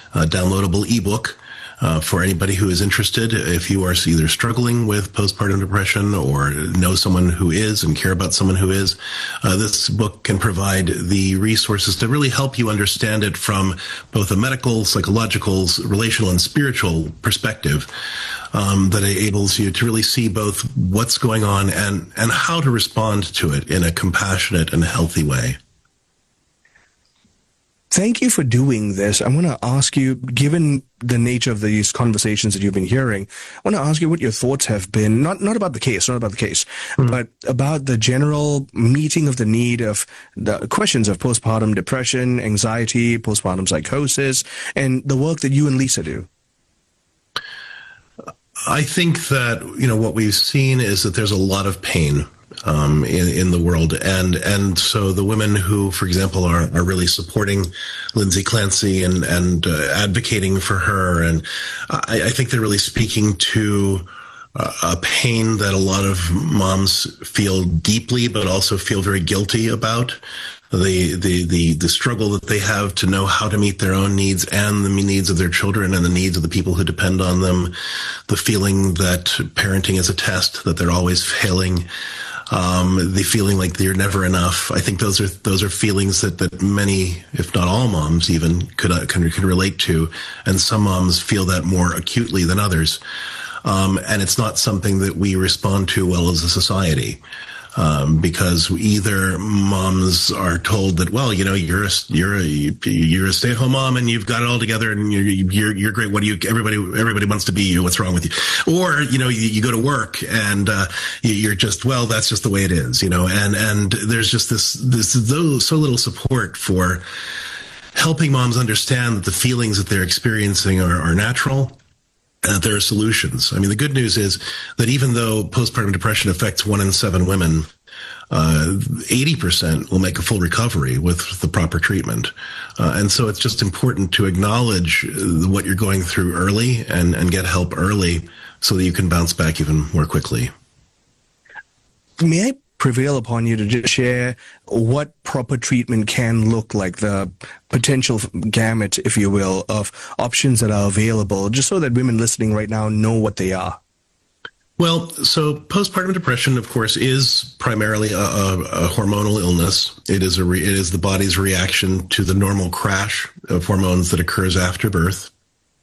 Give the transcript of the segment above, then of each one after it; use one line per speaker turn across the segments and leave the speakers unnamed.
downloadable ebook for anybody who is interested. If you are either struggling with postpartum depression or know someone who is and care about someone who is, this book can provide the resources to really help you understand it from both a medical, psychological, relational, and spiritual perspective. That enables you to really see both what's going on and how to respond to it in a compassionate and healthy way.
Thank you for doing this. I want to ask you, given the nature of these conversations that you've been hearing, I want to ask you what your thoughts have been, not about the case, but about the general meeting of the need of the questions of postpartum depression, anxiety, postpartum psychosis, and the work that you and Lisa do.
I think that, what we've seen is that there's a lot of pain in the world. And so the women who, for example, are really supporting Lindsay Clancy and advocating for her. And I think they're really speaking to a pain that a lot of moms feel deeply, but also feel very guilty about. The struggle that they have to know how to meet their own needs and the needs of their children and the needs of the people who depend on them, the feeling that parenting is a test, that they're always failing, the feeling like they're never enough. I think those are feelings that many, if not all moms even can relate to, and some moms feel that more acutely than others. And it's not something that we respond to well as a society. Because either moms are told that, well, you're a stay-at-home mom and you've got it all together and you're great. Everybody wants to be you. What's wrong with you? Or, you go to work and, you're just, well, that's just the way it is, and there's just so little support for helping moms understand that the feelings that they're experiencing are natural. There are solutions. I mean, the good news is that even though postpartum depression affects 1 in 7 women, 80% will make a full recovery with the proper treatment. And so it's just important to acknowledge what you're going through early and get help early so that you can bounce back even more quickly.
May I prevail upon you to just share what proper treatment can look like, the potential gamut, if you will, of options that are available, just so that women listening right now know what they are?
Well, so postpartum depression, of course, is primarily a hormonal illness. It is the body's reaction to the normal crash of hormones that occurs after birth.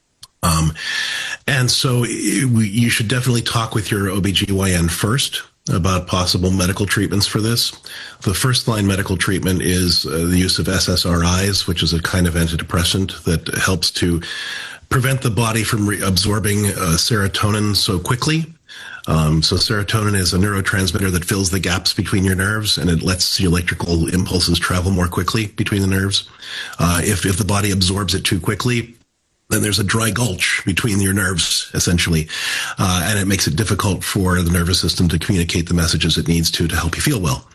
And so you should definitely talk with your OBGYN first about possible medical treatments for this. The first-line medical treatment is the use of SSRIs, which is a kind of antidepressant that helps to prevent the body from absorbing serotonin so quickly. So serotonin is a neurotransmitter that fills the gaps between your nerves, and it lets the electrical impulses travel more quickly between the nerves. If the body absorbs it too quickly, then there's a dry gulch between your nerves, essentially, and it makes it difficult for the nervous system to communicate the messages it needs to help you feel well.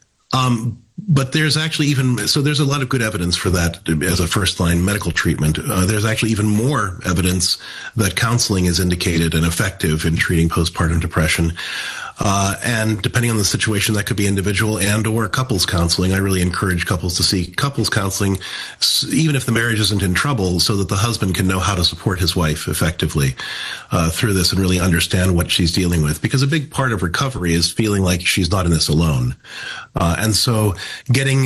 But there's actually there's a lot of good evidence for that as a first-line medical treatment. There's actually even more evidence that counseling is indicated and effective in treating postpartum depression. And depending on the situation, that could be individual and or couples counseling. I really encourage couples to see couples counseling, even if the marriage isn't in trouble, so that the husband can know how to support his wife effectively through this and really understand what she's dealing with. Because a big part of recovery is feeling like she's not in this alone. And so getting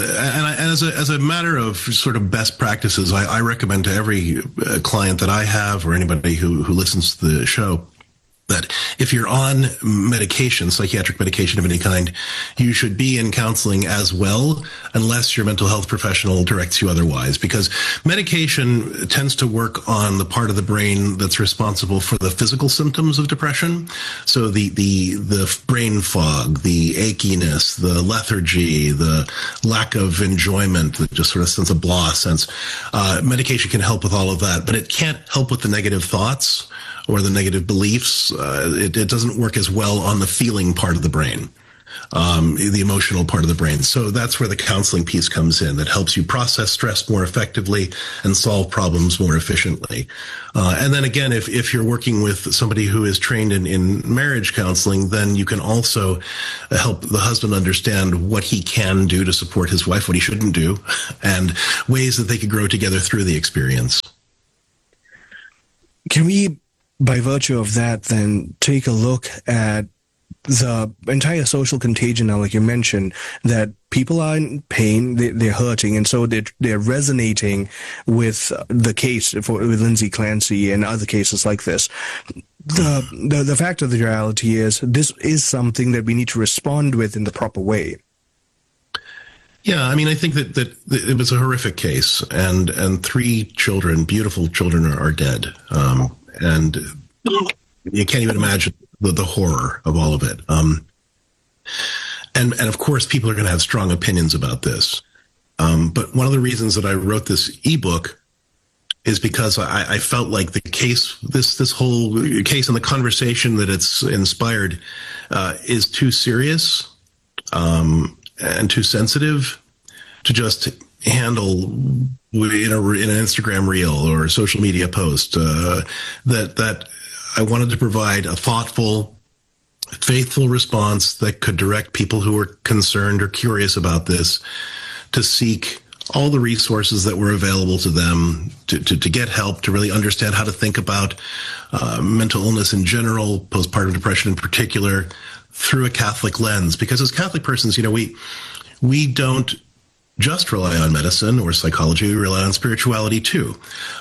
as a matter of sort of best practices, I recommend to every client that I have or anybody who listens to the show that if you're on medication, psychiatric medication of any kind, you should be in counseling as well, unless your mental health professional directs you otherwise, because medication tends to work on the part of the brain that's responsible for the physical symptoms of depression. So the brain fog, the achiness, the lethargy, the lack of enjoyment, just sort of sense of blah sense. Medication can help with all of that, but it can't help with the negative thoughts or the negative beliefs. It doesn't work as well on the feeling part of the brain, the emotional part of the brain. So that's where the counseling piece comes in, that helps you process stress more effectively and solve problems more efficiently. And then again, if you're working with somebody who is trained in marriage counseling, then you can also help the husband understand what he can do to support his wife, what he shouldn't do, and ways that they could grow together through the experience.
can we, by virtue of that, then take a look at the entire social contagion now, like you mentioned, that people are in pain, they're hurting, and so they're resonating with the case with Lindsay Clancy and other cases like this. The fact of the reality is this is something that we need to respond with in the proper way.
Yeah, I mean, I think that it was a horrific case, and 3 children, beautiful children, are dead, and you can't even imagine the horror of all of it. And of course, people are going to have strong opinions about this. But one of the reasons that I wrote this ebook is because I felt like the case, this whole case and the conversation that it's inspired, is too serious, and too sensitive to just handle in an Instagram reel or a social media post. That I wanted to provide a thoughtful, faithful response that could direct people who are concerned or curious about this to seek all the resources that were available to them to get help, to really understand how to think about mental illness in general, postpartum depression in particular, through a Catholic lens. Because as Catholic persons, we don't just rely on medicine or psychology, we rely on spirituality too.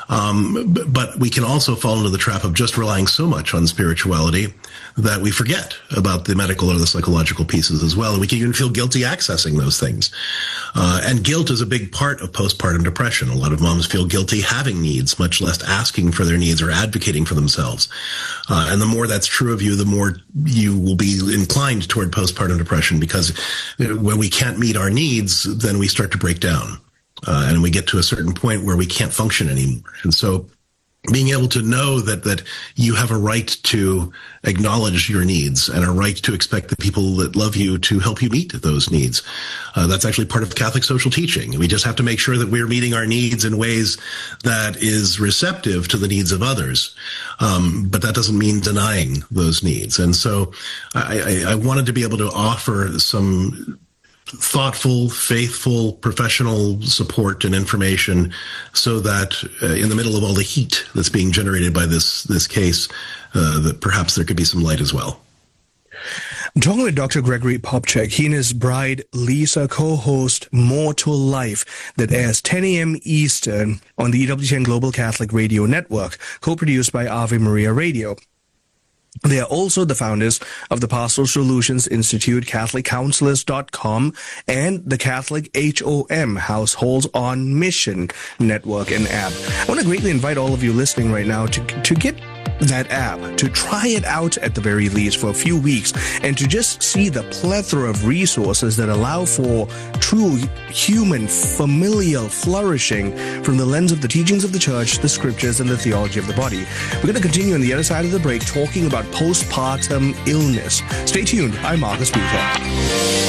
But we can also fall into the trap of just relying so much on spirituality that we forget about the medical or the psychological pieces as well. And we can even feel guilty accessing those things. And guilt is a big part of postpartum depression. A lot of moms feel guilty having needs, much less asking for their needs or advocating for themselves. And the more that's true of you, the more you will be inclined toward postpartum depression, because when we can't meet our needs, then we start to break down. And we get to a certain point where we can't function anymore. And so being able to know that you have a right to acknowledge your needs and a right to expect the people that love you to help you meet those needs. That's actually part of Catholic social teaching. We just have to make sure that we're meeting our needs in ways that is receptive to the needs of others. But that doesn't mean denying those needs. And so I wanted to be able to offer some thoughtful, faithful, professional support and information so that in the middle of all the heat that's being generated by this case, that perhaps there could be some light as well.
I'm talking with Dr. Gregory Popcak. He and his bride, Lisa, co-host More to Life, that airs 10 a.m. Eastern on the EWTN Global Catholic Radio Network, co-produced by Ave Maria Radio. They are also the founders of the Pastoral Solutions Institute, CatholicCounselors.com, and the Catholic HOM, Households on Mission Network and app. I want to greatly invite all of you listening right now to get that app, to try it out at the very least for a few weeks, and to just see the plethora of resources that allow for true human, familial flourishing from the lens of the teachings of the Church, the Scriptures, and the theology of the body. We're going to continue on the other side of the break talking about postpartum illness. Stay tuned. I'm Marcus Peter.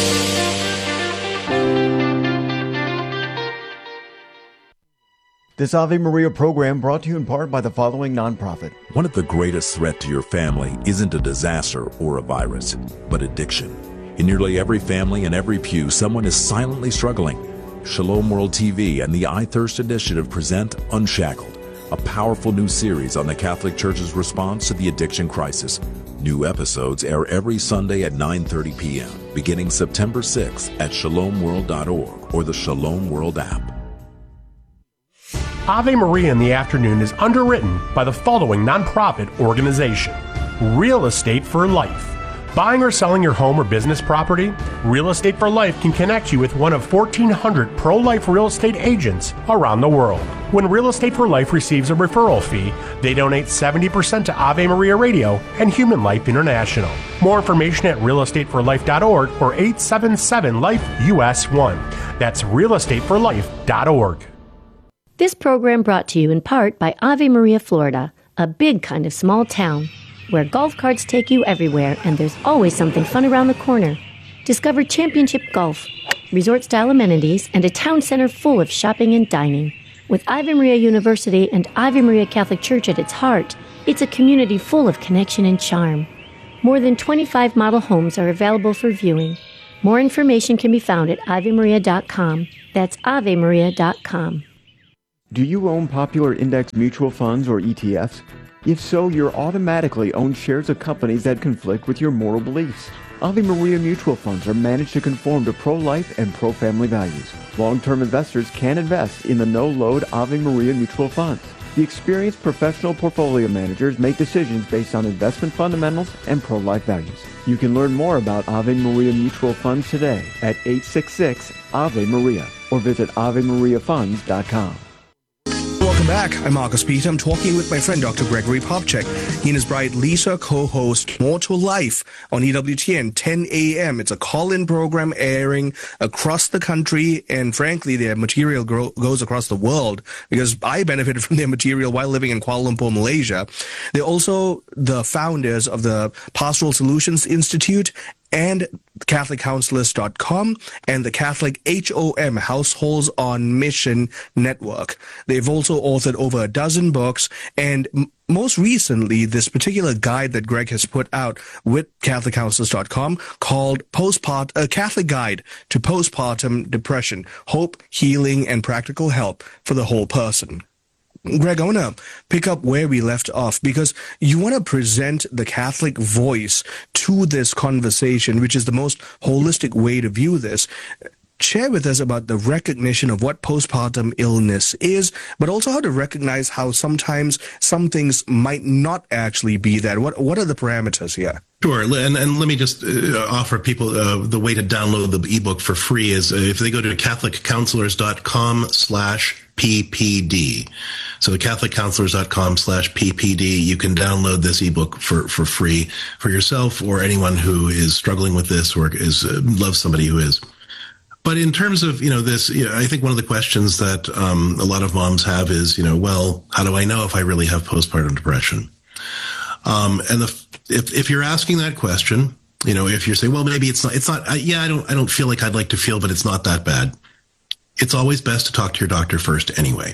This Ave Maria program brought to you in part by the following nonprofit.
One of the greatest threats to your family isn't a disaster or a virus, but addiction. In nearly every family and every pew, someone is silently struggling. Shalom World TV and the I Thirst Initiative present Unshackled, a powerful new series on the Catholic Church's response to the addiction crisis. New episodes air every Sunday at 9:30 p.m., beginning September 6th at shalomworld.org or the Shalom World app.
Ave Maria in the Afternoon is underwritten by the following nonprofit organization: Real Estate for Life. Buying or selling your home or business property? Real Estate for Life can connect you with one of 1,400 pro-life real estate agents around the world. When Real Estate for Life receives a referral fee, they donate 70% to Ave Maria Radio and Human Life International. More information at realestateforlife.org or 877-LIFE-US1. That's realestateforlife.org.
This program brought to you in part by Ave Maria, Florida, a big kind of small town where golf carts take you everywhere and there's always something fun around the corner. Discover championship golf, resort-style amenities, and a town center full of shopping and dining. With Ave Maria University and Ave Maria Catholic Church at its heart, it's a community full of connection and charm. More than 25 model homes are available for viewing. More information can be found at avemaria.com. That's avemaria.com.
Do you own popular index mutual funds or ETFs? If so, you're automatically own shares of companies that conflict with your moral beliefs. Ave Maria mutual funds are managed to conform to pro-life and pro-family values. Long-term investors can invest in the no-load Ave Maria mutual funds. The experienced professional portfolio managers make decisions based on investment fundamentals and pro-life values. You can learn more about Ave Maria mutual funds today at 866-AVE-MARIA or visit AveMariaFunds.com.
Welcome back. I'm Marcus Peter. I'm talking with my friend Dr. Gregory Popcak. He and his bride Lisa co-host More to Life on EWTN 10 a.m. It's a call-in program airing across the country, and frankly, their material goes across the world because I benefited from their material while living in Kuala Lumpur, Malaysia. They're also the founders of the Pastoral Solutions Institute and CatholicCounselors.com and the Catholic HOM, Households on Mission Network. They've also authored over a dozen books, and most recently, this particular guide that Greg has put out with CatholicCounselors.com called A Catholic Guide to Postpartum Depression, Hope, Healing, and Practical Help for the Whole Person. Greg, I want to pick up where we left off because you want to present the Catholic voice to this conversation, which is the most holistic way to view this. Share with us about the recognition of what postpartum illness is, but also how to recognize how sometimes some things might not actually be that. What are the parameters here?
Sure, and let me just offer people the way to download the ebook for free is if they go to CatholicCounselors.com/PPD. So CatholicCounselors.com/PPD, you can download this ebook for free for yourself or anyone who is struggling with this or loves somebody who is. But in terms of, this, I think one of the questions that a lot of moms have is, well, how do I know if I really have postpartum depression? If you're asking that question, if you're saying, well, maybe it's not, I don't feel like I'd like to feel, but it's not that bad. It's always best to talk to your doctor first anyway.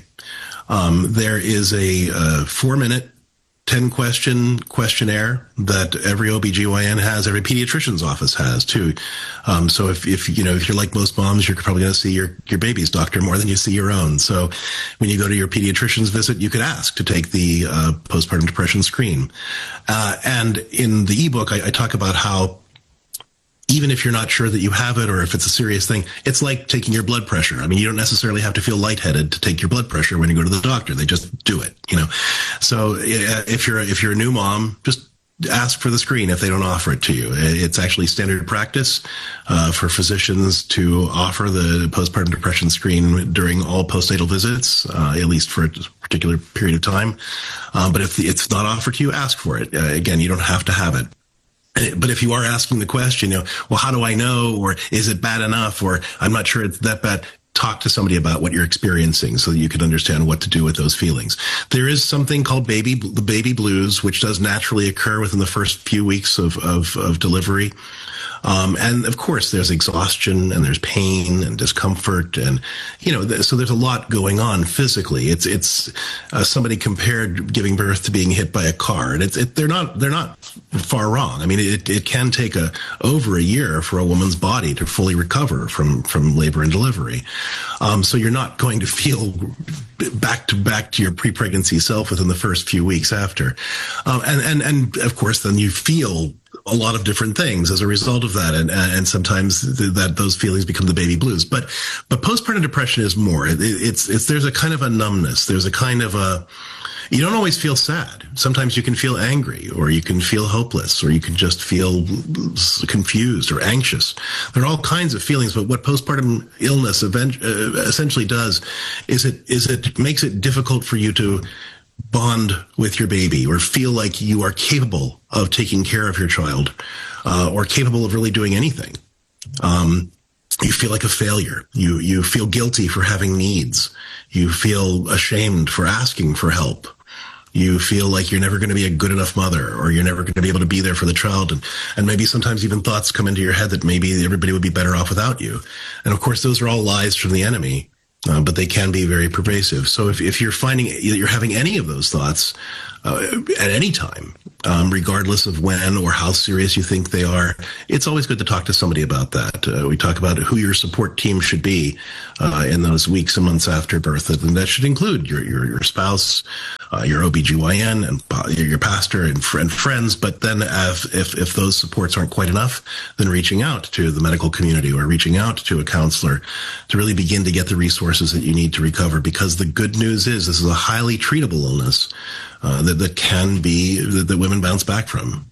There is a 4-minute 10-question questionnaire that every OBGYN has, every pediatrician's office has too. So if you're like most moms, you're probably going to see your baby's doctor more than you see your own. So when you go to your pediatrician's visit, you could ask to take the postpartum depression screen. And in the ebook, I talk about how even if you're not sure that you have it or if it's a serious thing, it's like taking your blood pressure. I mean, you don't necessarily have to feel lightheaded to take your blood pressure when you go to the doctor. They just do it, So if you're a new mom, just ask for the screen if they don't offer it to you. It's actually standard practice for physicians to offer the postpartum depression screen during all postnatal visits, at least for a particular period of time. But if it's not offered to you, ask for it. Again, you don't have to have it. But if you are asking the question, well, how do I know? Or is it bad enough? Or I'm not sure it's that bad. Talk to somebody about what you're experiencing so that you can understand what to do with those feelings. There is something called the baby blues, which does naturally occur within the first few weeks of delivery. And of course, there's exhaustion and there's pain and discomfort. And, so there's a lot going on physically. It's somebody compared giving birth to being hit by a car. And they're not far wrong. I mean, it can take over a year for a woman's body to fully recover from labor and delivery. So you're not going to feel back to your pre-pregnancy self within the first few weeks after. And of course, then you feel a lot of different things as a result of that. And sometimes those feelings become the baby blues. But postpartum depression is more. There's a kind of a numbness. There's a kind of you don't always feel sad. Sometimes you can feel angry, or you can feel hopeless, or you can just feel confused or anxious. There are all kinds of feelings, but what postpartum illness essentially does is it makes it difficult for you to bond with your baby or feel like you are capable of taking care of your child or capable of really doing anything. You feel like a failure. You feel guilty for having needs. You feel ashamed for asking for help. You feel like you're never going to be a good enough mother, or you're never going to be able to be there for the child. And maybe sometimes even thoughts come into your head that maybe everybody would be better off without you. And of course, those are all lies from the enemy, but they can be very pervasive. So if you're finding that you're having any of those thoughts at any time, regardless of when or how serious you think they are, it's always good to talk to somebody about that. We talk about who your support team should be in those weeks and months after birth, and that should include your spouse, your OBGYN and your pastor and friends. But then if those supports aren't quite enough, then reaching out to the medical community or reaching out to a counselor to really begin to get the resources that you need to recover. Because the good news is this is a highly treatable illness that women bounce back from.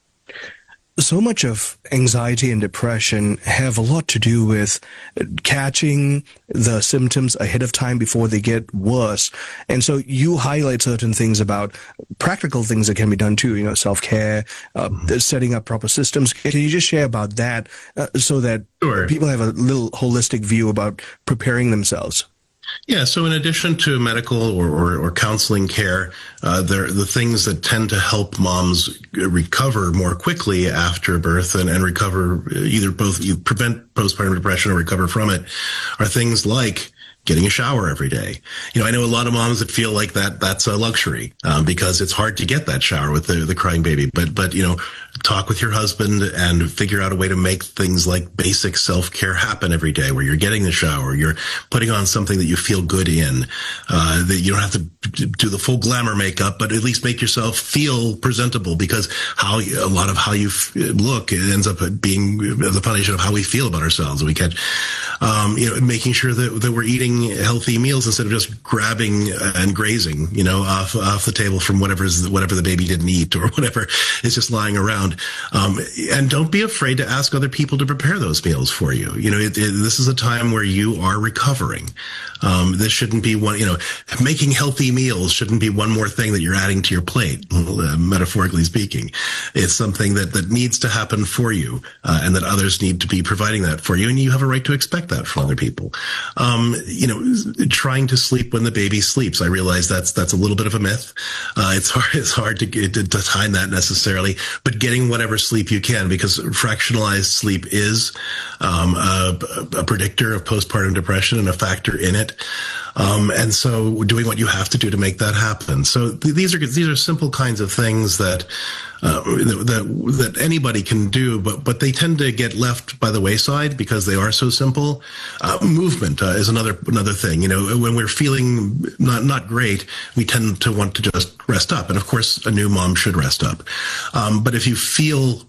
So much of anxiety and depression have a lot to do with catching the symptoms ahead of time before they get worse. And so you highlight certain things about practical things that can be done too, self-care, setting up proper systems. Can you just share about that so that people have a little holistic view about preparing themselves?
Yeah. So in addition to medical or counseling care, the things that tend to help moms recover more quickly after birth and recover prevent postpartum depression or recover from it are things like getting a shower every day. I know a lot of moms that feel like that's a luxury because it's hard to get that shower with the crying baby. But talk with your husband and figure out a way to make things like basic self-care happen every day, where you're getting the shower, you're putting on something that you feel good in, that you don't have to do the full glamour makeup, but at least make yourself feel presentable, because a lot of how you look, it ends up being the foundation of how we feel about ourselves. We catch, making sure that we're eating healthy meals instead of just grabbing and grazing, off the table from whatever the baby didn't eat or whatever is just lying around. And don't be afraid to ask other people to prepare those meals for you. This is a time where you are recovering. This shouldn't be making healthy meals shouldn't be one more thing that you're adding to your plate, metaphorically speaking. It's something that needs to happen for you, and that others need to be providing that for you. And you have a right to expect that from other people. Trying to sleep when the baby sleeps. I realize that's a little bit of a myth. It's hard to time that necessarily, but getting whatever sleep you can, because fractionalized sleep is a predictor of postpartum depression and a factor in it. And so doing what you have to do to make that happen. So these are simple kinds of things that anybody can do, but they tend to get left by the wayside because they are so simple. Movement is another thing. When we're feeling not great, we tend to want to just rest up. And of course, a new mom should rest up. But if you feel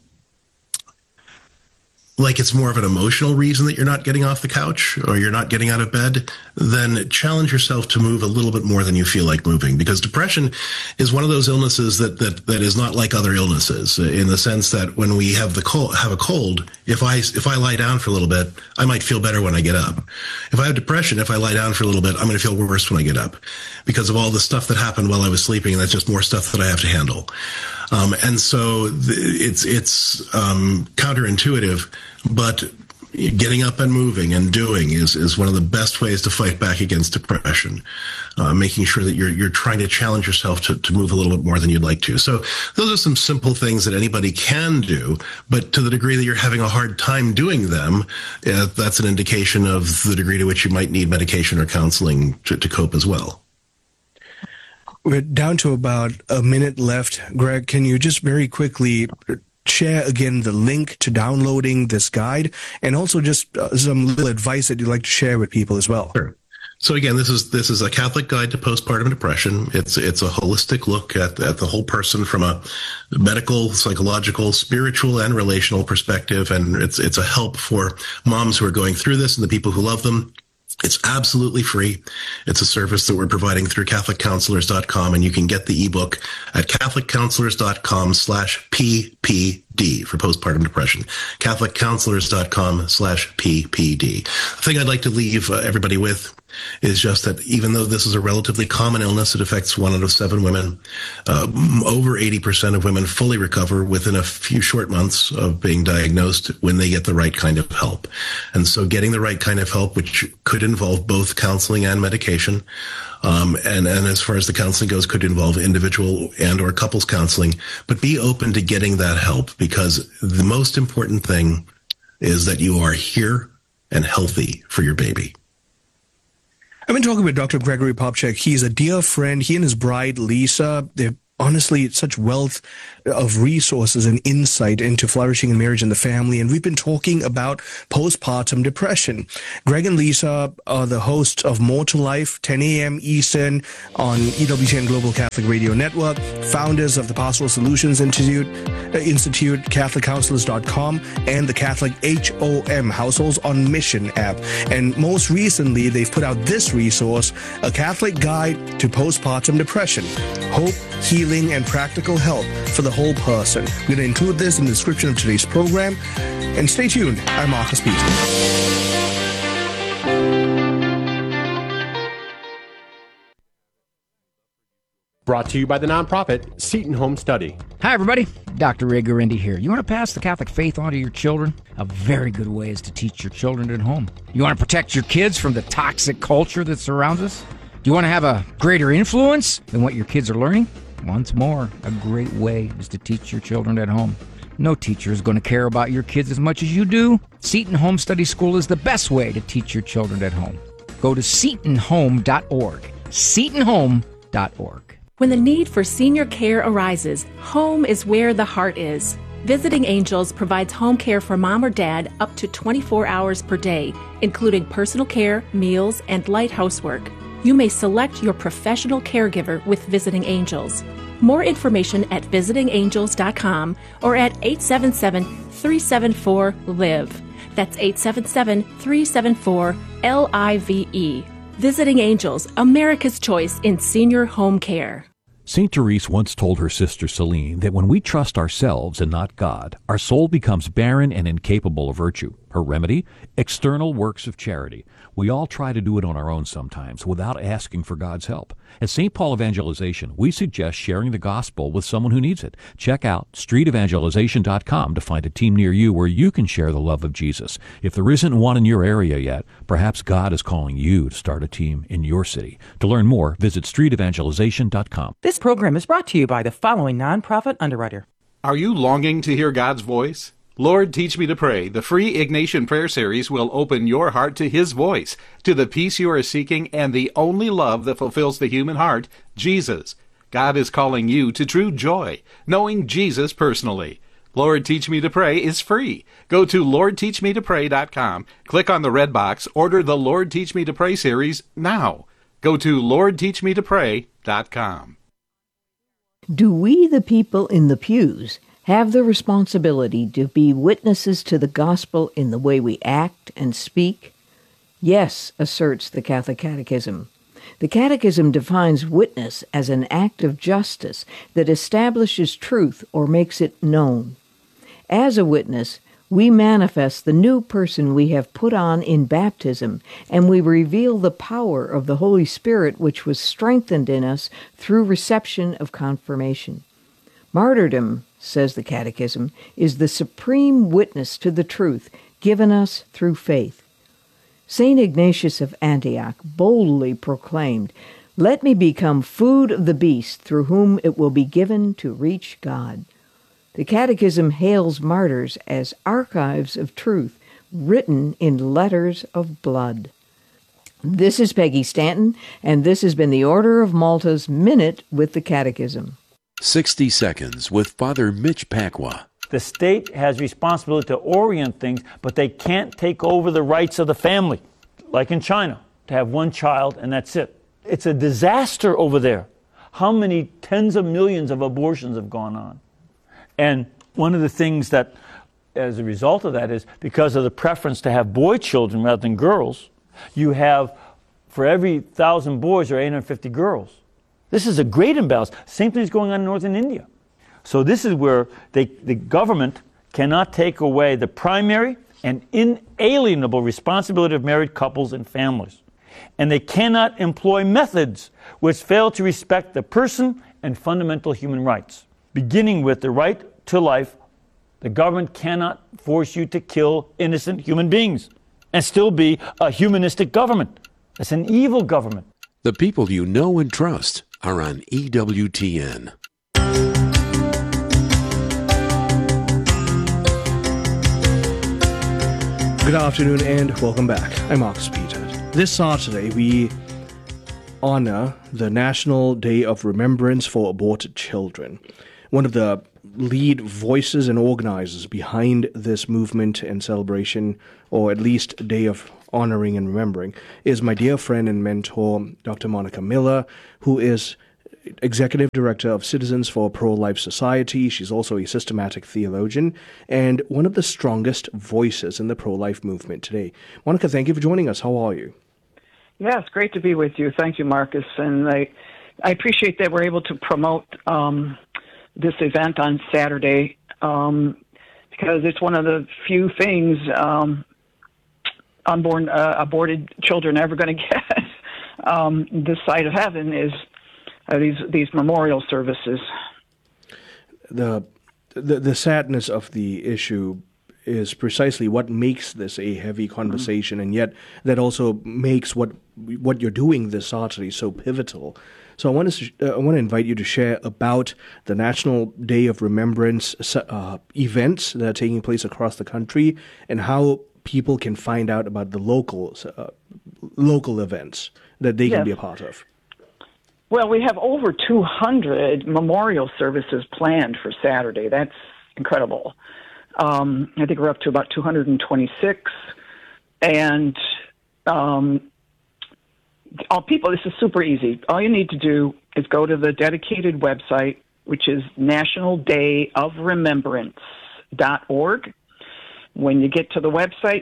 like it's more of an emotional reason that you're not getting off the couch or you're not getting out of bed, then challenge yourself to move a little bit more than you feel like moving. Because depression is one of those illnesses that is not like other illnesses, in the sense that when we have a cold, if I lie down for a little bit, I might feel better when I get up. If I have depression, if I lie down for a little bit, I'm going to feel worse when I get up because of all the stuff that happened while I was sleeping. And that's just more stuff that I have to handle. And so it's counterintuitive, but getting up and moving and doing is one of the best ways to fight back against depression. Making sure that you're trying to challenge yourself to move a little bit more than you'd like to. So those are some simple things that anybody can do, but to the degree that you're having a hard time doing them, that's an indication of the degree to which you might need medication or counseling to cope as well.
We're down to about a minute left. Greg, can you just very quickly share again the link to downloading this guide, and also just some little advice that you'd like to share with people as well?
Sure. So again, this is a Catholic guide to postpartum depression. It's a holistic look at the whole person from a medical, psychological, spiritual, and relational perspective, and it's a help for moms who are going through this and the people who love them. It's absolutely free. It's a service that we're providing through CatholicCounselors.com, and you can get the ebook at CatholicCounselors.com/PPD for postpartum depression. CatholicCounselors.com/PPD. The thing I'd like to leave everybody with is just that even though this is a relatively common illness, it affects 1 out of 7 women. Over 80% of women fully recover within a few short months of being diagnosed when they get the right kind of help. And so getting the right kind of help, which could involve both counseling and medication, and as far as the counseling goes, could involve individual and or couples counseling, but be open to getting that help, because the most important thing is that you are here and healthy for your baby. I've
been talking with Dr. Gregory Popcak. He's a dear friend. He and his bride, Lisa, they've honestly such wealth of resources and insight into flourishing in marriage and the family. And we've been talking about postpartum depression. Greg and Lisa are the hosts of More to Life, 10 a.m. Eastern on EWTN Global Catholic Radio Network, founders of the Pastoral Solutions Institute, CatholicCounselors.com, and the Catholic HOM, Households on Mission app. And most recently, they've put out this resource, A Catholic Guide to Postpartum Depression, Hope, Healing, and Practical Help for the Whole Person. I'm going to include this in the description of today's program. And stay tuned. I'm Marcus Peter.
Brought to you by the nonprofit Seton Home Study.
Hi, everybody. Dr. Ray Guarendi here. You want to pass the Catholic faith on to your children? A very good way is to teach your children at home. You want to protect your kids from the toxic culture that surrounds us? Do you want to have a greater influence than what your kids are learning? Once more, a great way is to teach your children at home. No teacher is going to care about your kids as much as you do. Seton Home Study School is the best way to teach your children at home. Go to setonhome.org. setonhome.org.
When the need for senior care arises, home is where the heart is. Visiting Angels provides home care for mom or dad up to 24 hours per day, including personal care, meals, and light housework. You may select your professional caregiver with Visiting Angels. More information at visitingangels.com or at 877-374-LIVE. That's 877-374-LIVE. Visiting Angels, America's choice in senior home care.
St. Therese once told her sister Celine that when we trust ourselves and not God, our soul becomes barren and incapable of virtue. Her remedy? External works of charity. We all try to do it on our own sometimes without asking for God's help. At St. Paul Evangelization, we suggest sharing the gospel with someone who needs it. Check out streetevangelization.com to find a team near you where you can share the love of Jesus. If there isn't one in your area yet, perhaps God is calling you to start a team in your city. To learn more, visit streetevangelization.com.
This program is brought to you by the following nonprofit underwriter.
Are you longing to hear God's voice? Lord, Teach Me to Pray, the free Ignatian prayer series will open your heart to His voice, to the peace you are seeking, and the only love that fulfills the human heart, Jesus. God is calling you to true joy, knowing Jesus personally. Lord, Teach Me to Pray is free. Go to LordTeachMeToPray.com, click on the red box, order the Lord, Teach Me to Pray series now. Go to LordTeachMeToPray.com.
Do we, the people in the pews, have the responsibility to be witnesses to the gospel in the way we act and speak? Yes, asserts the Catholic Catechism. The Catechism defines witness as an act of justice that establishes truth or makes it known. As a witness, we manifest the new person we have put on in baptism, and we reveal the power of the Holy Spirit which was strengthened in us through reception of confirmation. Martyrdom, says the Catechism, is the supreme witness to the truth given us through faith. St. Ignatius of Antioch boldly proclaimed, "Let me become food of the beast through whom it will be given to reach God." The Catechism hails martyrs as archives of truth written in letters of blood. This is Peggy Stanton, and this has been the Order of Malta's Minute with the Catechism.
60 Seconds with Father Mitch Pacwa.
The state has responsibility to orient things, but they can't take over the rights of the family, like in China, to have one child and that's it. It's a disaster over there. How many tens of millions of abortions have gone on? And one of the things that, as a result of that, is because of the preference to have boy children rather than girls, you have, for every 1,000 boys, there are 850 girls. This is a great imbalance. Same thing is going on in northern India. So this is where the government cannot take away the primary and inalienable responsibility of married couples and families. And they cannot employ methods which fail to respect the person and fundamental human rights. Beginning with the right to life, the government cannot force you to kill innocent human beings and still be a humanistic government. It's an evil government.
The people you know and trust are on EWTN.
Good afternoon and welcome back. I'm Marcus Peter. This Saturday, we honor the National Day of Remembrance for Aborted Children. One of the lead voices and organizers behind this movement and celebration, or at least Day of Honoring and Remembering, is my dear friend and mentor, Dr. Monica Miller, who is Executive Director of Citizens for a Pro-Life Society. She's also a systematic theologian and one of the strongest voices in the pro-life movement today. Monica, thank you for joining us. How are you?
Yeah, it's great to be with you. Thank you, Marcus. And I appreciate that we're able to promote this event on Saturday because it's one of the few things aborted children are ever going to get this side of heaven is these memorial services.
The sadness of the issue is precisely what makes this a heavy conversation, and yet that also makes what you're doing this Saturday so pivotal. So I want to invite you to share about the National Day of Remembrance events that are taking place across the country, and how people can find out about the local events that they can be a part of.
Well, we have over 200 memorial services planned for Saturday. That's incredible. I think we're up to about 226. And all people, this is super easy. All you need to do is go to the dedicated website, which is nationaldayofremembrance.org. When you get to the website,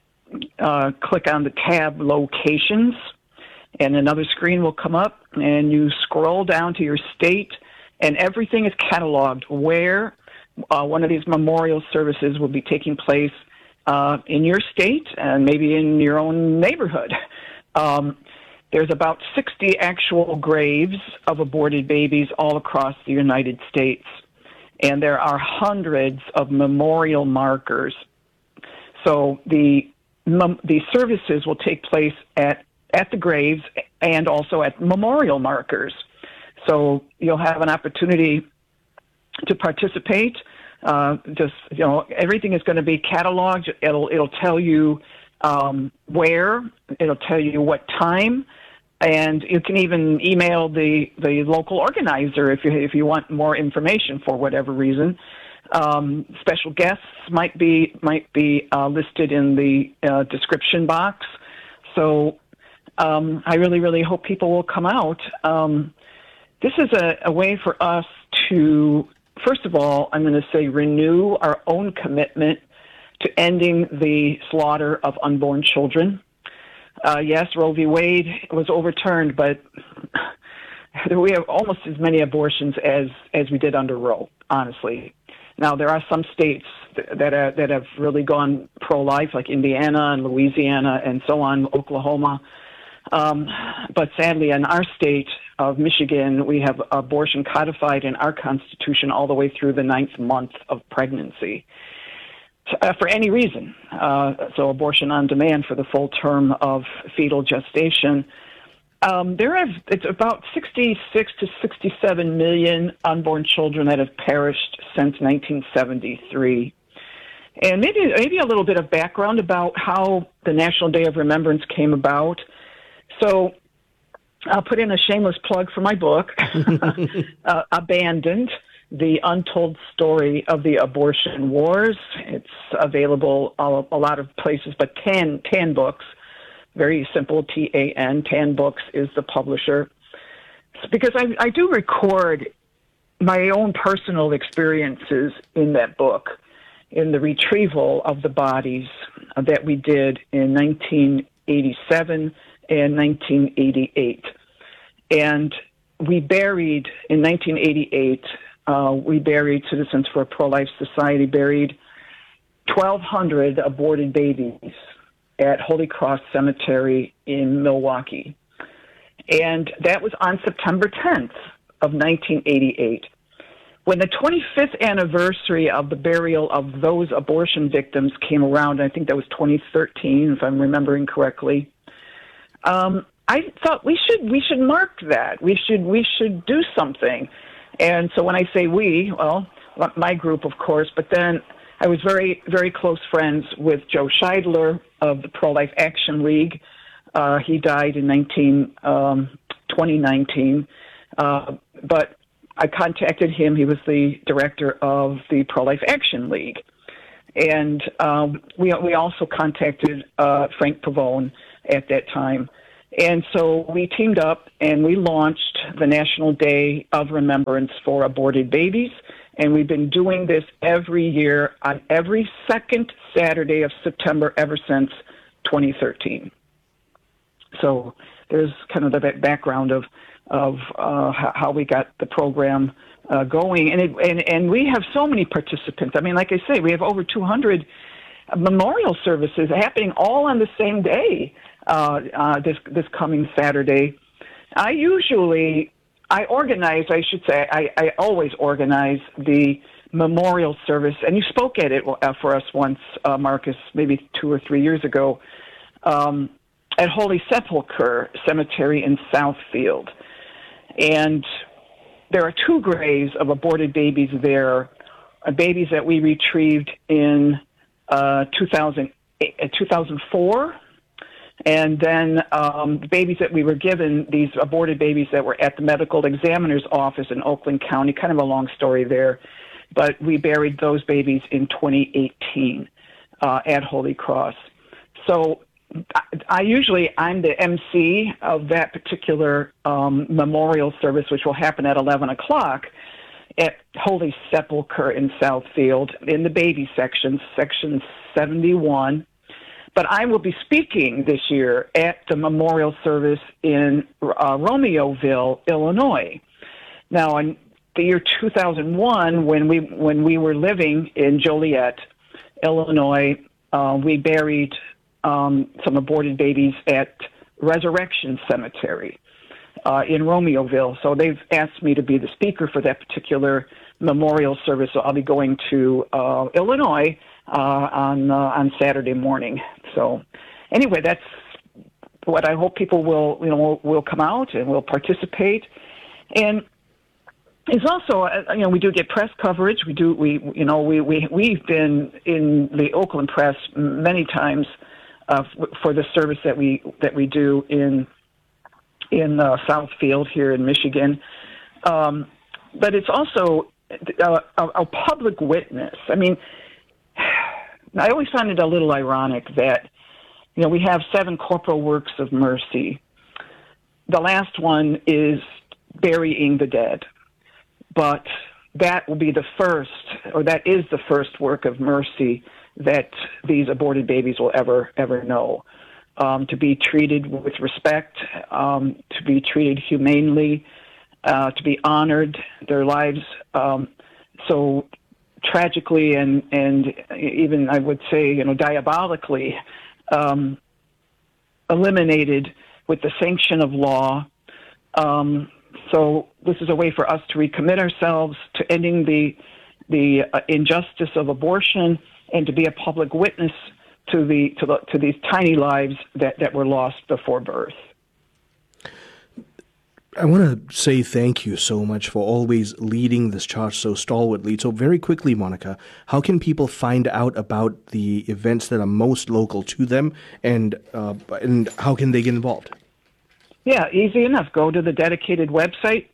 click on the tab Locations, and another screen will come up, and you scroll down to your state, and everything is cataloged where one of these memorial services will be taking place in your state and maybe in your own neighborhood. There's about 60 actual graves of aborted babies all across the United States, and there are hundreds of memorial markers. So the services will take place at the graves and also at memorial markers. So you'll have an opportunity to participate. Everything is going to be cataloged. It'll tell you where. It'll tell you what time, and you can even email the local organizer if you want more information for whatever reason. Special guests might be listed in the description box. So I really, really hope people will come out. This is a way for us to, first of all, I'm going to say, renew our own commitment to ending the slaughter of unborn children. Yes, Roe v. Wade was overturned, but we have almost as many abortions as we did under Roe, honestly. Now, there are some states that have really gone pro-life, like Indiana and Louisiana and so on, Oklahoma. But sadly, in our state of Michigan, we have abortion codified in our Constitution all the way through the 9th month of pregnancy for any reason. So abortion on demand for the full term of fetal gestation. It's about 66 to 67 million unborn children that have perished since 1973. And maybe a little bit of background about how the National Day of Remembrance came about. So I'll put in a shameless plug for my book, Abandoned, The Untold Story of the Abortion Wars. It's available a lot of places, but Tan Books, very simple, T-A-N, Tan Books is the publisher. Because I do record my own personal experiences in that book, in the retrieval of the bodies that we did in 1987 and 1988. And we buried, in 1988, Citizens for a Pro-Life Society buried 1,200 aborted babies at Holy Cross Cemetery in Milwaukee. And that was on September 10th of 1988. When the 25th anniversary of the burial of those abortion victims came around, I think that was 2013, if I'm remembering correctly, I thought we should mark that. We should do something. And so when I say we, well, my group, of course, but then I was very, very close friends with Joe Scheidler of the Pro-Life Action League. He died in 2019. But I contacted him. He was the director of the Pro-Life Action League. And we also contacted Frank Pavone at that time. And so we teamed up and we launched the National Day of Remembrance for Aborted Babies. And we've been doing this every year on every second Saturday of September ever since 2013. So there's kind of the background of how we got the program going. And we have so many participants. I mean, like I say, we have over 200 memorial services happening all on the same day this coming Saturday. I always organize the memorial service, and you spoke at it for us once, Marcus, maybe 2 or 3 years ago, at Holy Sepulchre Cemetery in Southfield. And there are 2 graves of aborted babies there, babies that we retrieved in 2004. And then babies that we were given, these aborted babies that were at the medical examiner's office in Oakland County, kind of a long story there. But we buried those babies in 2018 at Holy Cross. So I'm the MC of that particular memorial service, which will happen at 11 o'clock at Holy Sepulchre in Southfield in the baby section 71. But I will be speaking this year at the memorial service in Romeoville, Illinois. Now, in the year 2001, when we were living in Joliet, Illinois, we buried some aborted babies at Resurrection Cemetery in Romeoville. So they've asked me to be the speaker for that particular memorial service. So I'll be going to Illinois on Saturday morning. So anyway, that's what I hope people will come out and will participate. And it's also, we do get press coverage. We've been in the Oakland Press many times for the service that we do in Southfield here in Michigan. But it's also a public witness. I mean, I always find it a little ironic that, we have 7 corporal works of mercy. The last one is burying the dead. But that will be that is the first work of mercy that these aborted babies will ever know. To be treated with respect, to be treated humanely, to be honored, their lives so tragically and even I would say diabolically eliminated with the sanction of law. So this is a way for us to recommit ourselves to ending the injustice of abortion and to be a public witness to these tiny lives that were lost before birth.
I want to say thank you so much for always leading this charge so stalwartly. So very quickly, Monica, how can people find out about the events that are most local to them, and how can they get involved?
Yeah, easy enough. Go to the dedicated website,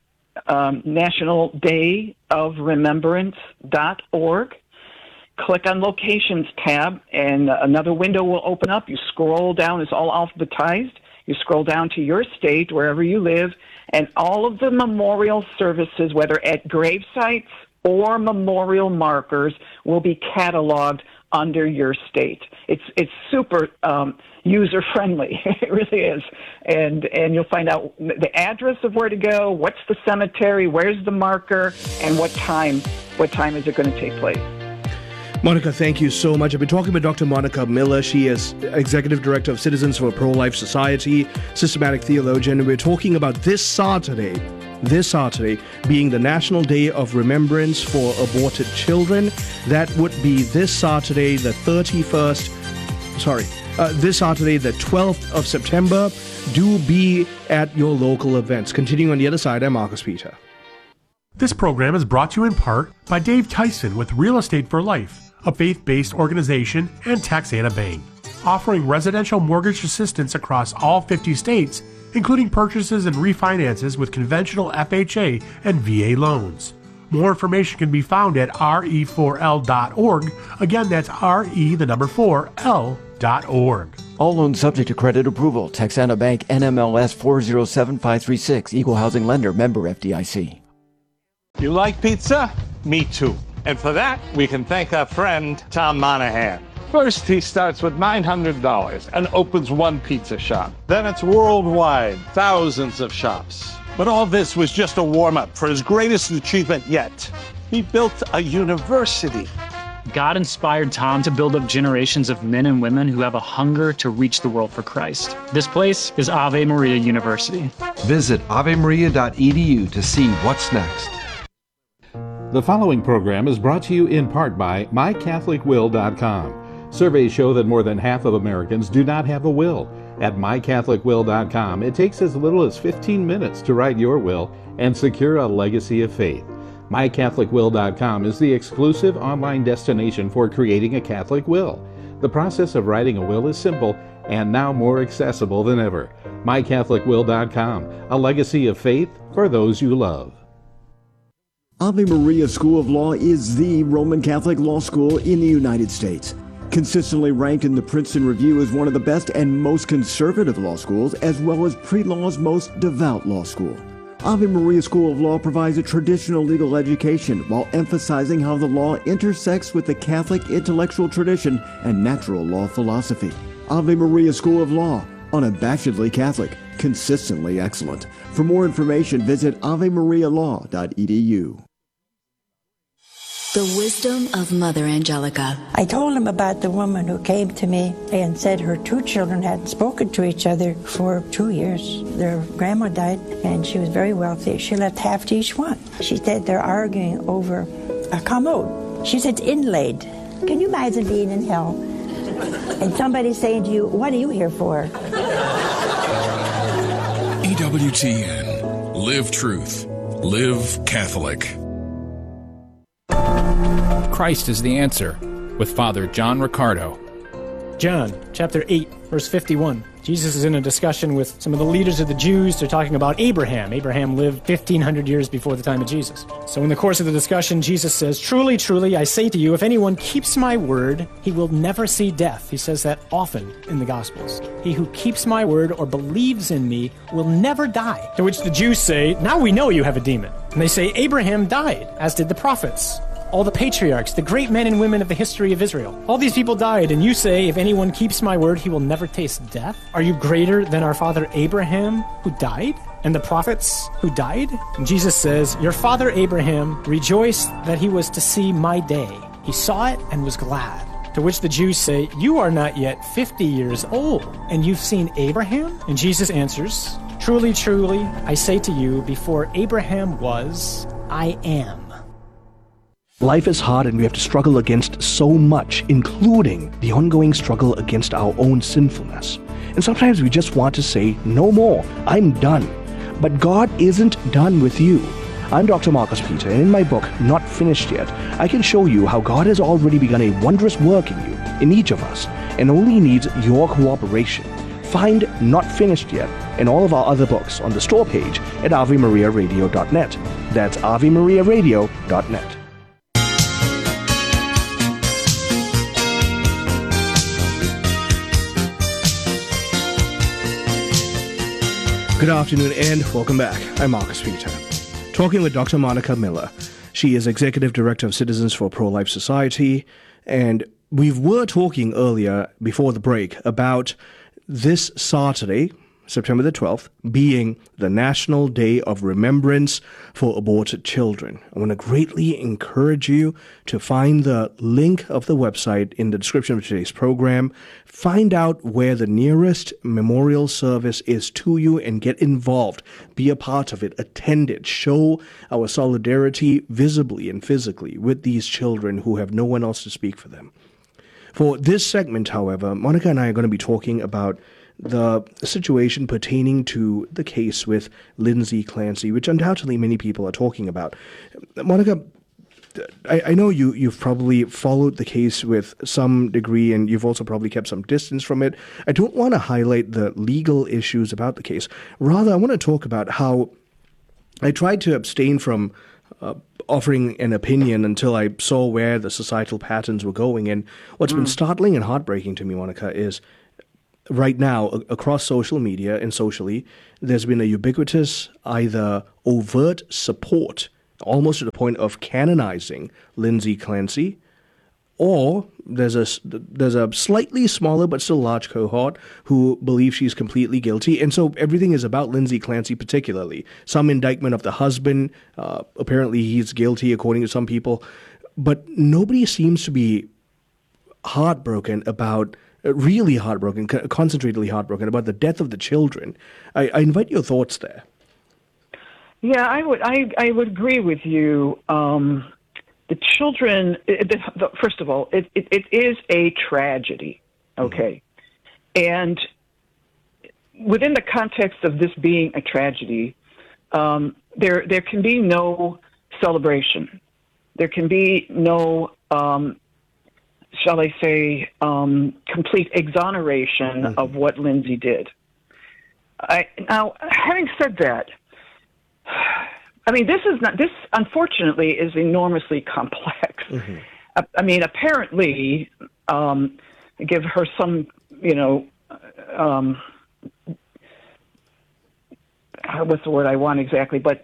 nationaldayofremembrance.org. Click on Locations tab, and another window will open up. You scroll down. It's all alphabetized. You scroll down to your state, wherever you live, and all of the memorial services, whether at grave sites or memorial markers, will be cataloged under your state. It's super user friendly. It really is, and you'll find out the address of where to go, what's the cemetery, where's the marker, and what time is it going to take place.
Monica, thank you so much. I've been talking with Dr. Monica Miller. She is Executive Director of Citizens for a Pro-Life Society, systematic theologian, and we're talking about this Saturday being the National Day of Remembrance for Aborted Children. That would be this Saturday, the 12th of September. Do be at your local events. Continuing on the other side, I'm Marcus Peter.
This program is brought to you in part by Dave Tyson with Real Estate for Life, a faith-based organization, and Texana Bank, offering residential mortgage assistance across all 50 states including purchases and refinances with conventional FHA and VA loans. More information can be found at re4l.org. Again, that's re4l.org.
All loans subject to credit approval. Texana Bank NMLS 407536. Equal housing lender. Member FDIC.
You like pizza? Me too. And for that, we can thank our friend Tom Monahan. First, he starts with $900 and opens one pizza shop. Then it's worldwide, thousands of shops. But all this was just a warm-up for his greatest achievement yet. He built a university.
God inspired Tom to build up generations of men and women who have a hunger to reach the world for Christ. This place is Ave Maria University.
Visit avemaria.edu to see what's next.
The following program is brought to you in part by MyCatholicWill.com. Surveys show that more than half of Americans do not have a will. At MyCatholicWill.com, it takes as little as 15 minutes to write your will and secure a legacy of faith. MyCatholicWill.com is the exclusive online destination for creating a Catholic will. The process of writing a will is simple and now more accessible than ever. MyCatholicWill.com, a legacy of faith for those you love.
Ave Maria School of Law is the Roman Catholic law school in the United States. Consistently ranked in the Princeton Review as one of the best and most conservative law schools, as well as pre-law's most devout law school. Ave Maria School of Law provides a traditional legal education while emphasizing how the law intersects with the Catholic intellectual tradition and natural law philosophy. Ave Maria School of Law, unabashedly Catholic, consistently excellent. For more information, visit avemarialaw.edu.
The wisdom of Mother Angelica.
I told him about the woman who came to me and said her two children hadn't spoken to each other for 2 years. Their grandma died and she was very wealthy. She left half to each one. She said they're arguing over a commode. She said it's inlaid. Can you imagine being in hell and somebody saying to you, what are you here for?
EWTN. Live truth. Live Catholic.
Christ is the answer, with Father John Riccardo.
John, chapter 8, verse 51. Jesus is in a discussion with some of the leaders of the Jews. They're talking about Abraham. Abraham lived 1,500 years before the time of Jesus. So in the course of the discussion, Jesus says, "Truly, truly, I say to you, if anyone keeps my word, he will never see death." He says that often in the Gospels. "He who keeps my word or believes in me will never die." To which the Jews say, "Now we know you have a demon." And they say, "Abraham died, as did the prophets. All the patriarchs, the great men and women of the history of Israel. All these people died, and you say, if anyone keeps my word, he will never taste death? Are you greater than our father Abraham, who died? And the prophets who died?" And Jesus says, "Your father Abraham rejoiced that he was to see my day. He saw it and was glad." To which the Jews say, "You are not yet 50 years old, and you've seen Abraham?" And Jesus answers, "Truly, truly, I say to you, before Abraham was, I am."
Life is hard and we have to struggle against so much, including the ongoing struggle against our own sinfulness. And sometimes we just want to say, no more, I'm done. But God isn't done with you. I'm Dr. Marcus Peter, and in my book, Not Finished Yet, I can show you how God has already begun a wondrous work in you, in each of us, and only needs your cooperation. Find Not Finished Yet and all of our other books on the store page at AveMariaRadio.net. That's AveMariaRadio.net. Good afternoon and welcome back. I'm Marcus Peter. Talking with Dr. Monica Miller. She is Executive Director of Citizens for Pro-Life Society, and we were talking earlier before the break about this Saturday, September the 12th, being the National Day of Remembrance for Aborted Children. I want to greatly encourage you to find the link of the website in the description of today's program. Find out where the nearest memorial service is to you and get involved. Be a part of it. Attend it. Show our solidarity visibly and physically with these children who have no one else to speak for them. For this segment, however, Monica and I are going to be talking about the situation pertaining to the case with Lindsay Clancy, which undoubtedly many people are talking about. Monica, I know you've probably followed the case with some degree, and you've also probably kept some distance from it. I don't want to highlight the legal issues about the case. Rather, I want to talk about how I tried to abstain from offering an opinion until I saw where the societal patterns were going. And what's been startling and heartbreaking to me, Monica, is right now, across social media and socially, there's been a ubiquitous, either overt support, almost to the point of canonizing Lindsay Clancy, or there's a slightly smaller but still large cohort who believe she's completely guilty. And so everything is about Lindsay Clancy particularly. Some indictment of the husband, apparently he's guilty according to some people, but nobody seems to be heartbroken about really heartbroken, concentratedly heartbroken about the death of the children. I invite your thoughts there.
Yeah, I would agree with you. The children, first of all, it is a tragedy, okay? And within the context of this being a tragedy, there can be no celebration. There can be no shall I say, complete exoneration of what Lindsay did. Now, having said that, I mean, this unfortunately is enormously complex. I mean, apparently, give her some, what's the word I want exactly, but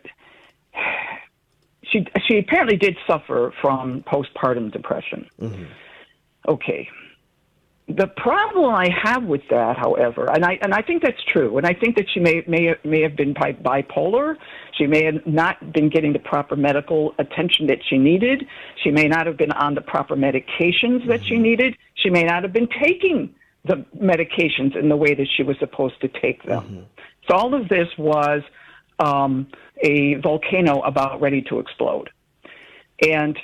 she apparently did suffer from postpartum depression. Okay. The problem I have with that, however, and I think that's true, and I think that she may have been bipolar. She may have not been getting the proper medical attention that she needed. She may not have been on the proper medications that she needed. She may not have been taking the medications in the way that she was supposed to take them. So all of this was a volcano about ready to explode. And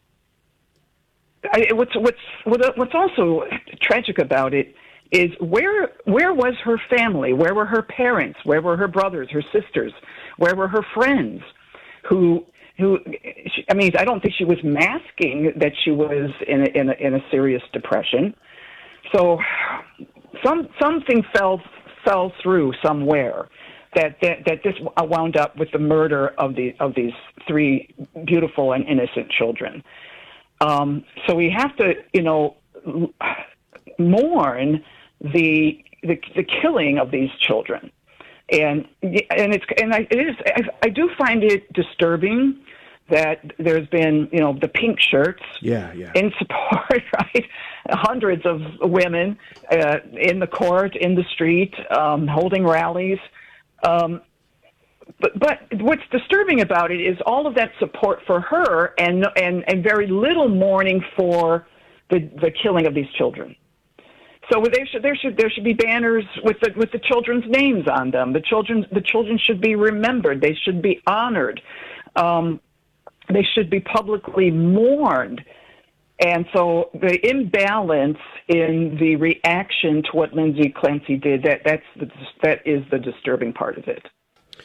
what's also tragic about it is where was her family? Where were her parents? Where were her brothers, her sisters? Where were her friends? I mean, I don't think she was masking that she was in a serious depression. So something fell through somewhere that this wound up with the murder of these three beautiful and innocent children. So we have to, mourn the killing of these children, and I do find it disturbing that there's been, the pink shirts in support, right? Hundreds of women in the court, in the street, holding rallies. But what's disturbing about it is all of that support for her and very little mourning for the killing of these children. So there should be banners with the children's names on them. The children should be remembered. They should be honored. They should be publicly mourned. And so the imbalance in the reaction to what Lindsay Clancy did, that is the disturbing part of it.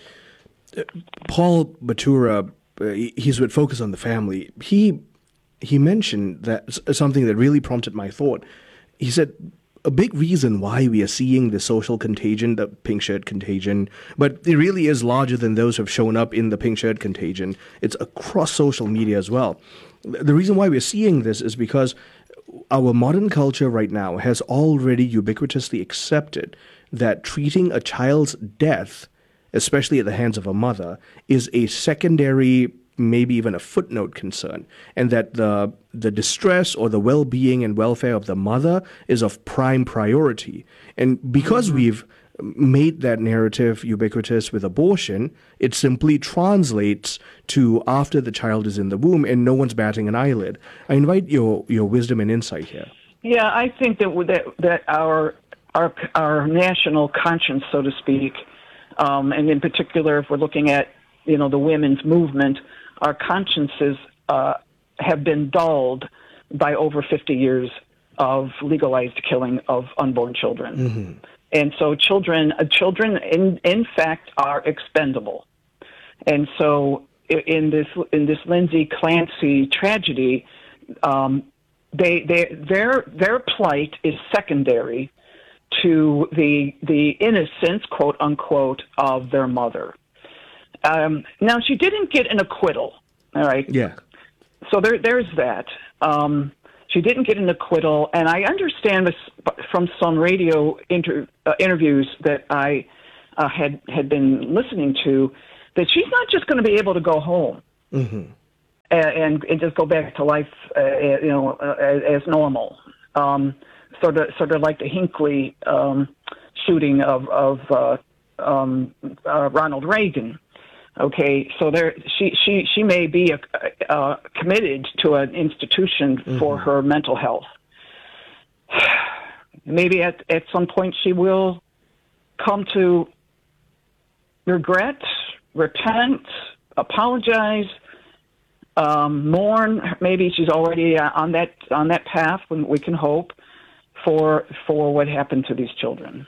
Paul Batura, he's with Focus on the Family. He mentioned that something that really prompted my thought. He said a big reason why we are seeing the social contagion, the pink shirt contagion, but it really is larger than those who have shown up in the pink shirt contagion. It's across social media as well. The reason why we're seeing this is because our modern culture right now has already ubiquitously accepted that treating a child's death, especially at the hands of a mother, is a secondary, maybe even a footnote concern, and that the distress or the well-being and welfare of the mother is of prime priority. And because we've made that narrative ubiquitous with abortion, it simply translates to after the child is in the womb and no one's batting an eyelid. I invite your wisdom and insight here.
Yeah, I think that our national conscience, so to speak, and in particular, if we're looking at the women's movement, our consciences have been dulled by over 50 years of legalized killing of unborn children. And so children in fact are expendable. And so in this Lindsay Clancy tragedy, their plight is secondary to the innocence, quote unquote, of their mother. Now, she didn't get an acquittal. All right.
Yeah.
So there's that. She didn't get an acquittal, and I understand this from some radio interviews that I had been listening to, that she's not just going to be able to go home and just go back to life, as normal. Sort of like the Hinckley shooting of Ronald Reagan. Okay, so she may be committed to an institution for her mental health. Maybe at some point she will come to regret, repent, apologize, mourn. Maybe she's already on that path. When we can hope for what happened to these children.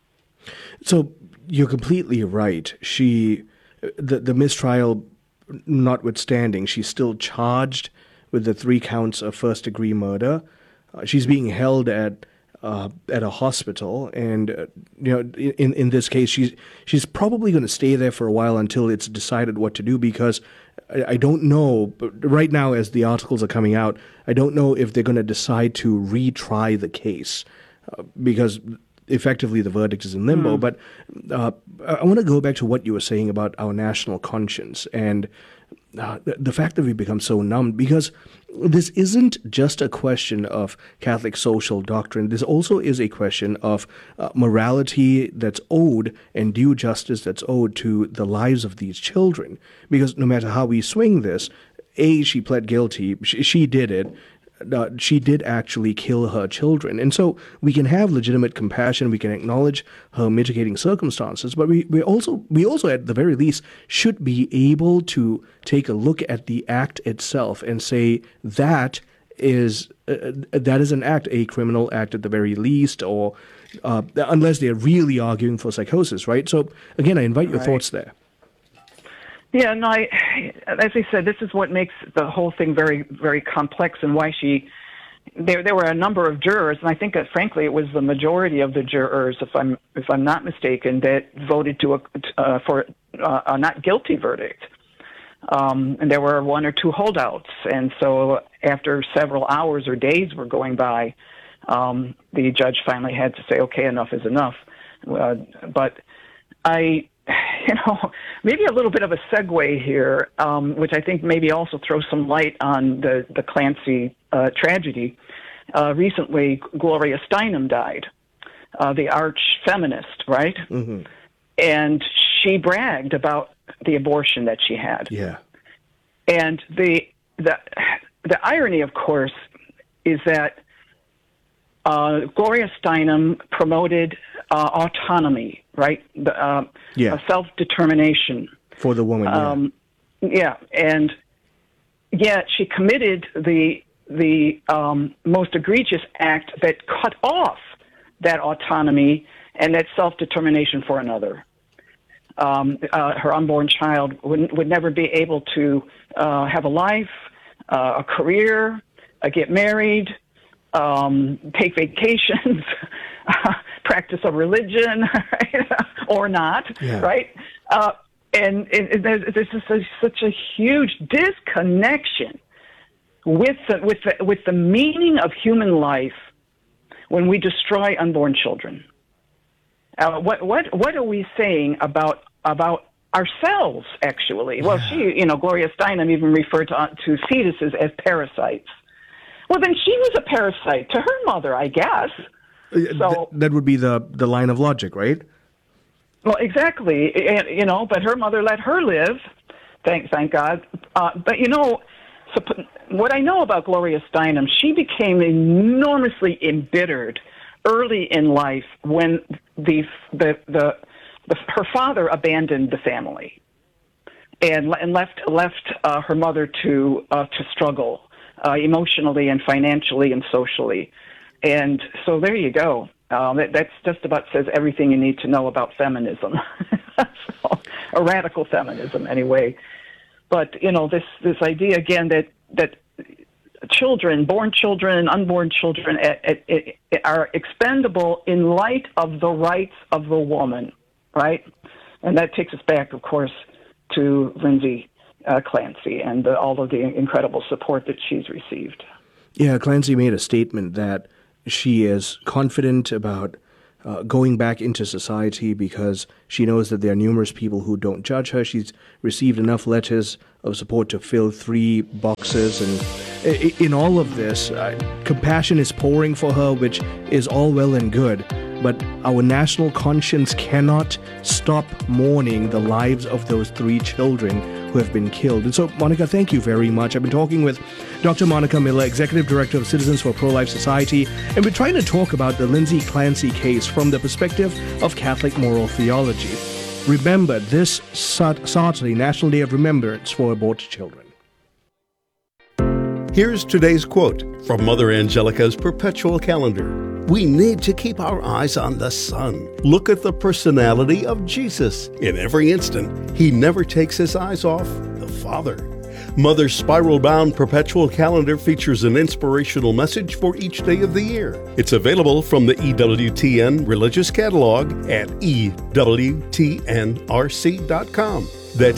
So you're completely right. The mistrial notwithstanding, she's still charged with the 3 counts of first-degree murder. She's being held at a hospital, and in this case, she's probably going to stay there for a while until it's decided what to do. Because I don't know, but right now, as the articles are coming out, I don't know if they're going to decide to retry the case, because effectively the verdict is in limbo. But I want to go back to what you were saying about our national conscience and the fact that we become so numb, because this isn't just a question of Catholic social doctrine. This also is a question of morality that's owed and due justice that's owed to the lives of these children. Because no matter how we swing this, she pled guilty. She did it. She did actually kill her children. And so we can have legitimate compassion, we can acknowledge her mitigating circumstances, but we also at the very least should be able to take a look at the act itself and say that is an act, a criminal act at the very least, or unless they're really arguing for psychosis, right? So again, I invite your thoughts there.
Yeah, no, as I said, this is what makes the whole thing very, very complex, and why there were a number of jurors, and I think that frankly it was the majority of the jurors, if I'm not mistaken, that voted for a not guilty verdict. And there were 1 or 2 holdouts, and so after several hours or days were going by, the judge finally had to say, okay, enough is enough. But maybe a little bit of a segue here, which I think maybe also throws some light on the Clancy tragedy. Recently, Gloria Steinem died, the arch feminist, right? Mm-hmm. And she bragged about the abortion that she had.
Yeah.
And the irony, of course, is that Gloria Steinem promoted autonomy, right? Self-determination
for the woman.
And yet she committed the most egregious act that cut off that autonomy and that self-determination for another. Her unborn child would never be able to have a life, a career, get married, take vacations, practice a religion, right? Or not, right? And there's such a huge disconnection with the meaning of human life when we destroy unborn children. What are we saying about ourselves? Actually, well, Gloria Steinem even referred to fetuses as parasites. Well, then she was a parasite to her mother, I guess. So
that would be the line of logic, right?
Well, exactly. But her mother let her live. Thank God. But what I know about Gloria Steinem, she became enormously embittered early in life when her father abandoned the family and left her mother to struggle emotionally and financially and socially. And so there you go. That's just about says everything you need to know about feminism, a radical feminism anyway. But this idea again that children, born children, unborn children, are expendable in light of the rights of the woman, right? And that takes us back, of course, to Lindsay Clancy and all of the incredible support that she's received.
Yeah, Clancy made a statement that she is confident about going back into society because she knows that there are numerous people who don't judge her. She's received enough letters of support to fill 3 boxes. And in all of this, compassion is pouring for her, which is all well and good. But our national conscience cannot stop mourning the lives of those 3 children who have been killed. And so, Monica, thank you very much. I've been talking with Dr. Monica Miller, Executive Director of Citizens for Pro-Life Society, and we're trying to talk about the Lindsay Clancy case from the perspective of Catholic moral theology. Remember, this Saturday, National Day of Remembrance for Aborted Children.
Here's today's quote from Mother Angelica's Perpetual Calendar. We need to keep our eyes on the Son. Look at the personality of Jesus. In every instant, he never takes his eyes off the Father. Mother's spiral-bound Perpetual Calendar features an inspirational message for each day of the year. It's available from the EWTN Religious Catalog at EWTNRC.com. That's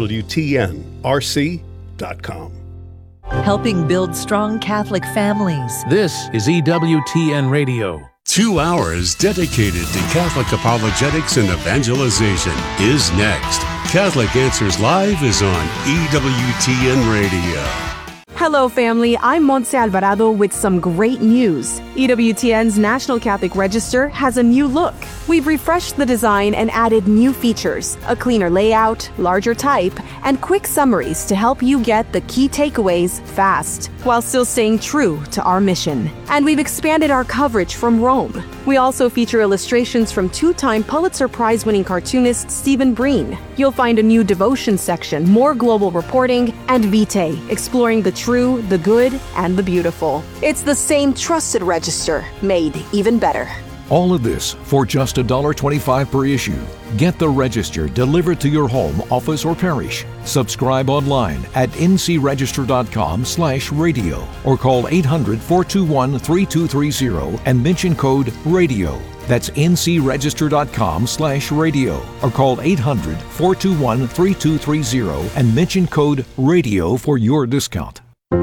EWTNRC.com.
Helping build strong Catholic families.
This is EWTN Radio.
2 hours dedicated to Catholic apologetics and evangelization is next. Catholic Answers Live is on EWTN Radio.
Hello, family. I'm Montse Alvarado with some great news. EWTN's National Catholic Register has a new look. We've refreshed the design and added new features, a cleaner layout, larger type, and quick summaries to help you get the key takeaways fast, while still staying true to our mission. And we've expanded our coverage from Rome. We also feature illustrations from 2-time Pulitzer Prize-winning cartoonist Stephen Breen. You'll find a new devotion section, more global reporting, and Vitae, exploring the true, the good, and the beautiful. It's the same trusted register, made even better.
All of this for just $1.25 per issue. Get the Register delivered to your home, office, or parish. Subscribe online at ncregister.com/radio or call 800-421-3230 and mention code RADIO. That's ncregister.com/radio or call 800-421-3230 and mention code RADIO for your discount.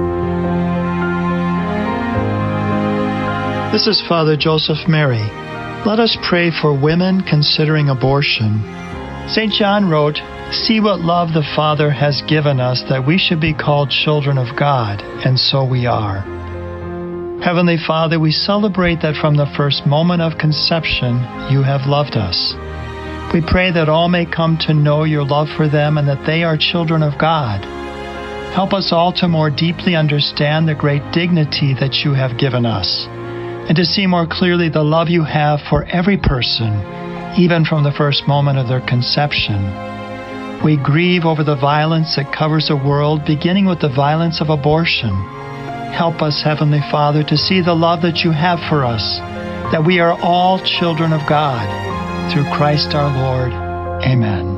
This is Father Joseph Mary. Let us pray for women considering abortion. St. John wrote, "See what love the Father has given us that we should be called children of God, and so we are." Heavenly Father, we celebrate that from the first moment of conception, you have loved us. We pray that all may come to know your love for them and that they are children of God. Help us all to more deeply understand the great dignity that you have given us, and to see more clearly the love you have for every person, even from the first moment of their conception. We grieve over the violence that covers the world, beginning with the violence of abortion. Help us, Heavenly Father, to see the love that you have for us, that we are all children of God, through Christ our Lord. Amen.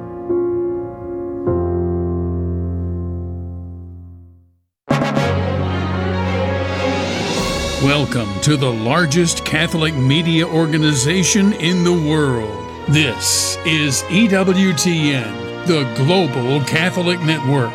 Welcome to the largest Catholic media organization in the world. This is EWTN, the Global Catholic Network.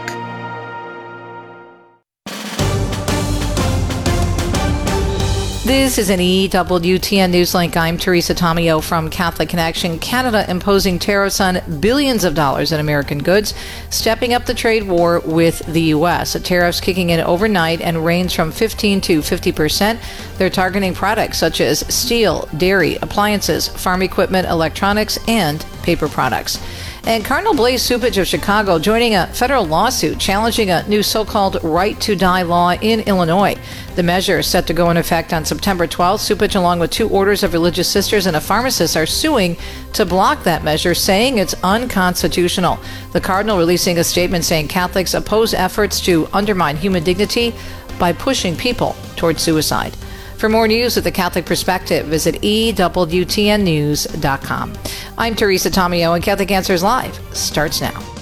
This is an EWTN Newslink. I'm Teresa Tomeo from Catholic Connection. Canada imposing tariffs on billions of dollars in American goods, stepping up the trade war with the U.S. The tariffs kicking in overnight and range from 15 to 50%. They're targeting products such as steel, dairy, appliances, farm equipment, electronics, and paper products. And Cardinal Blaise Cupich of Chicago joining a federal lawsuit challenging a new so-called right to die law in Illinois. The measure is set to go into effect on September 12th. Cupich, along with 2 orders of religious sisters and a pharmacist, are suing to block that measure, saying it's unconstitutional. The Cardinal releasing a statement saying Catholics oppose efforts to undermine human dignity by pushing people toward suicide. For more news with the Catholic perspective, visit EWTNnews.com. I'm Teresa Tomeo, and Catholic Answers Live starts now.